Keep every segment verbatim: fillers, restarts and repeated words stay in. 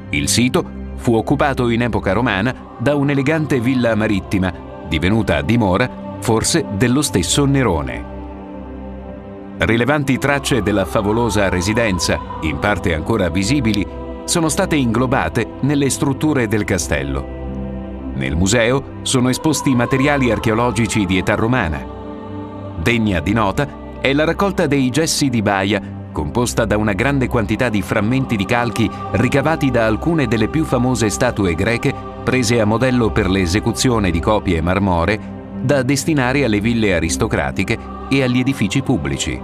Il sito fu occupato in epoca romana da un'elegante villa marittima, divenuta dimora forse dello stesso Nerone. Rilevanti tracce della favolosa residenza, in parte ancora visibili, sono state inglobate nelle strutture del castello. Nel museo sono esposti materiali archeologici di età romana. Degna di nota è la raccolta dei gessi di Baia, composta da una grande quantità di frammenti di calchi ricavati da alcune delle più famose statue greche prese a modello per l'esecuzione di copie marmoree da destinare alle ville aristocratiche e agli edifici pubblici.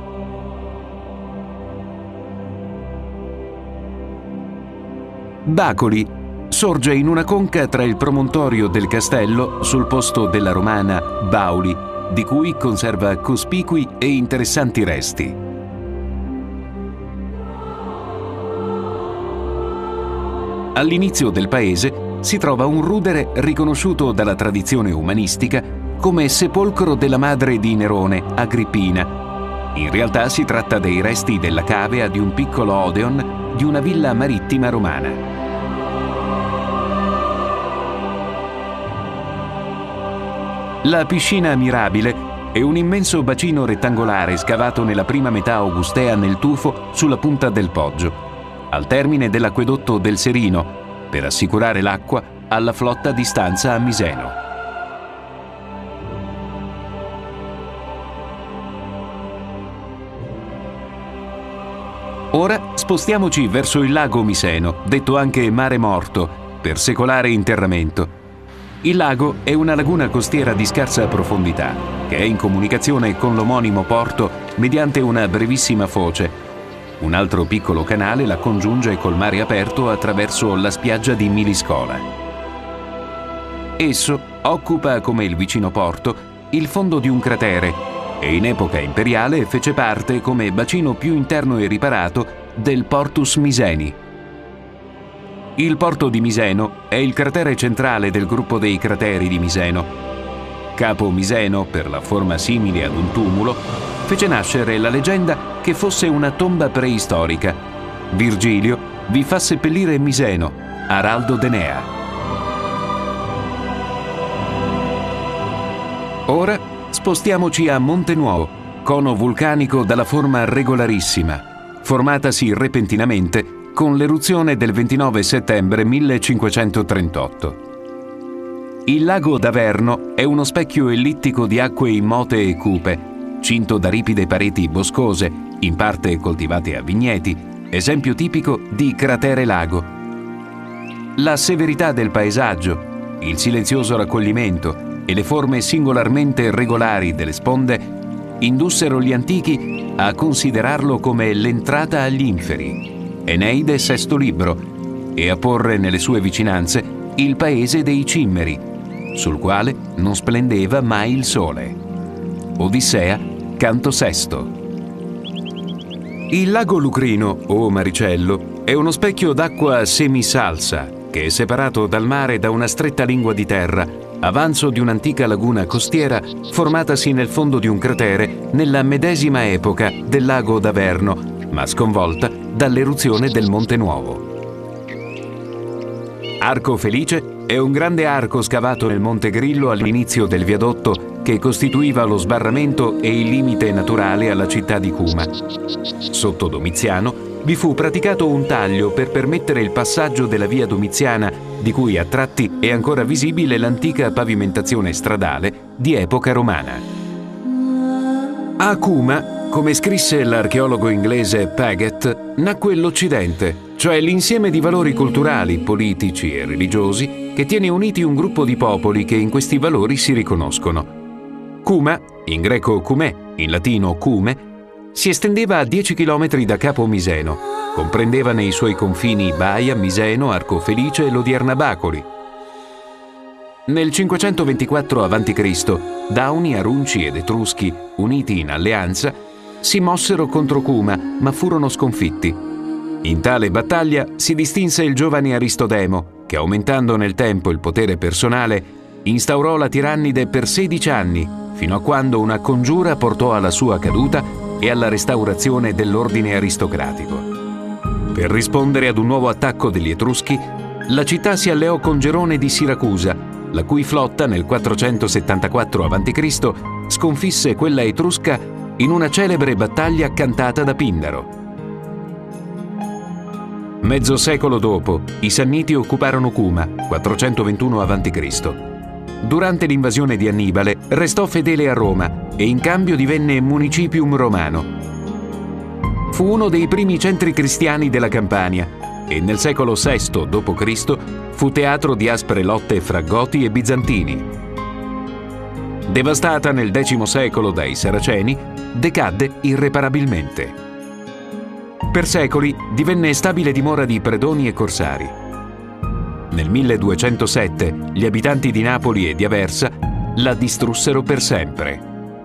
Bacoli sorge in una conca tra il promontorio del castello sul posto della romana Bauli, di cui conserva cospicui e interessanti resti. All'inizio del paese si trova un rudere riconosciuto dalla tradizione umanistica come sepolcro della madre di Nerone, Agrippina. In realtà si tratta dei resti della cavea di un piccolo odeon di una villa marittima romana. La piscina Mirabile è un immenso bacino rettangolare scavato nella prima metà augustea nel tufo sulla punta del Poggio, al termine dell'acquedotto del Serino, per assicurare l'acqua alla flotta di stanza a Miseno. Ora spostiamoci verso il lago Miseno, detto anche Mare Morto, per secolare interramento. Il lago è una laguna costiera di scarsa profondità, che è in comunicazione con l'omonimo porto mediante una brevissima foce. Un altro piccolo canale la congiunge col mare aperto attraverso la spiaggia di Miliscola. Esso occupa, come il vicino porto, il fondo di un cratere e in epoca imperiale fece parte, come bacino più interno e riparato, del Portus Miseni. Il porto di Miseno è il cratere centrale del gruppo dei crateri di Miseno. Capo Miseno, per la forma simile ad un tumulo, fece nascere la leggenda che fosse una tomba preistorica. Virgilio vi fa seppellire Miseno, araldo d'Enea. Ora spostiamoci a Monte Nuovo, cono vulcanico dalla forma regolarissima, formatasi repentinamente con l'eruzione del ventinove settembre millecinquecentotrentotto. Il lago d'Averno è uno specchio ellittico di acque immote e cupe, cinto da ripide pareti boscose, in parte coltivate a vigneti, esempio tipico di cratere lago. La severità del paesaggio, il silenzioso raccoglimento e le forme singolarmente regolari delle sponde indussero gli antichi a considerarlo come l'entrata agli inferi, Eneide sesto libro, e a porre nelle sue vicinanze il paese dei Cimmeri, sul quale non splendeva mai il sole. Odissea, canto sesto. Il lago Lucrino, o Maricello, è uno specchio d'acqua semisalsa che è separato dal mare da una stretta lingua di terra, avanzo di un'antica laguna costiera formatasi nel fondo di un cratere nella medesima epoca del lago d'Averno, ma sconvolta dall'eruzione del Monte Nuovo. Arco Felice è un grande arco scavato nel Monte Grillo all'inizio del viadotto che costituiva lo sbarramento e il limite naturale alla città di Cuma. Sotto Domiziano vi fu praticato un taglio per permettere il passaggio della via Domiziana, di cui a tratti è ancora visibile l'antica pavimentazione stradale di epoca romana. A Cuma, come scrisse l'archeologo inglese Paget, nacque l'Occidente, cioè l'insieme di valori culturali, politici e religiosi che tiene uniti un gruppo di popoli che in questi valori si riconoscono. Cuma, in greco Cumè, in latino Cume, si estendeva a dieci chilometri da Capo Miseno, comprendeva nei suoi confini Baia, Miseno, Arco Felice e l'odierna Bacoli. Nel cinquecentoventiquattro avanti Cristo, Dauni, Arunci ed Etruschi, uniti in alleanza, si mossero contro Cuma, ma furono sconfitti. In tale battaglia si distinse il giovane Aristodemo, che aumentando nel tempo il potere personale, instaurò la tirannide per sedici anni, fino a quando una congiura portò alla sua caduta e alla restaurazione dell'ordine aristocratico. Per rispondere ad un nuovo attacco degli Etruschi, la città si alleò con Gerone di Siracusa, la cui flotta nel quattrocentosettantaquattro avanti Cristo sconfisse quella etrusca in una celebre battaglia cantata da Pindaro. Mezzo secolo dopo, i Sanniti occuparono Cuma, quattrocentoventuno avanti Cristo. Durante l'invasione di Annibale restò fedele a Roma e in cambio divenne municipium romano. Fu uno dei primi centri cristiani della Campania e nel secolo sesto dopo Cristo fu teatro di aspre lotte fra Goti e Bizantini. Devastata nel decimo secolo dai Saraceni, decadde irreparabilmente. Per secoli divenne stabile dimora di predoni e corsari. Nel milleduecentosette gli abitanti di Napoli e di Aversa la distrussero per sempre.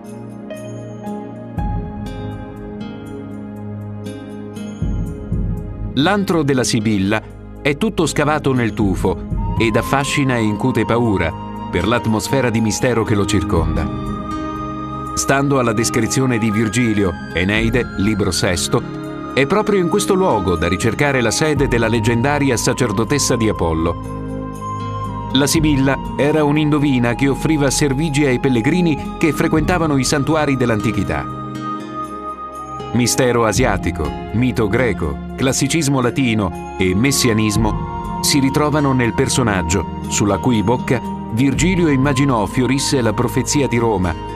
L'antro della Sibilla è tutto scavato nel tufo ed affascina e incute paura per l'atmosfera di mistero che lo circonda. Stando alla descrizione di Virgilio, Eneide, libro sesto, è proprio in questo luogo da ricercare la sede della leggendaria sacerdotessa di Apollo. La Sibilla era un'indovina che offriva servigi ai pellegrini che frequentavano i santuari dell'antichità. Mistero asiatico, mito greco, classicismo latino e messianismo si ritrovano nel personaggio sulla cui bocca Virgilio immaginò fiorisse la profezia di Roma.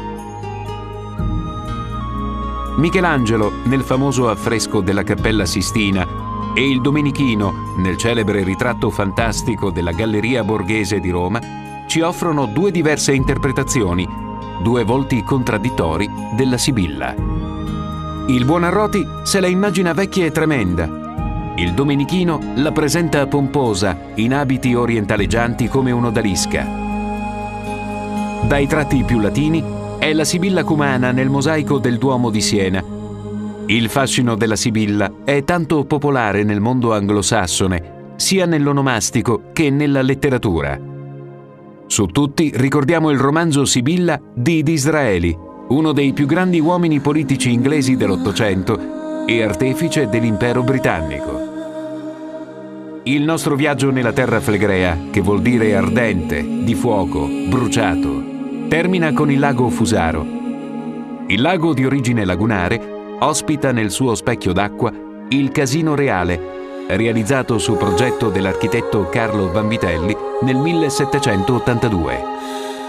Michelangelo, nel famoso affresco della Cappella Sistina, e il Domenichino, nel celebre ritratto fantastico della Galleria Borghese di Roma, ci offrono due diverse interpretazioni, due volti contraddittori della Sibilla. Il Buonarroti se la immagina vecchia e tremenda. Il Domenichino la presenta pomposa, in abiti orientaleggianti come un'odalisca. Dai tratti più latini è la Sibilla cumana nel mosaico del Duomo di Siena. Il fascino della Sibilla è tanto popolare nel mondo anglosassone, sia nell'onomastico che nella letteratura. Su tutti ricordiamo il romanzo Sibilla di Disraeli, uno dei più grandi uomini politici inglesi dell'Ottocento e artefice dell'impero britannico. Il nostro viaggio nella terra flegrea, che vuol dire ardente, di fuoco, bruciato, termina con il lago Fusaro. Il lago di origine lagunare ospita nel suo specchio d'acqua il Casino Reale, realizzato su progetto dell'architetto Carlo Vanvitelli nel millesettecentottantadue.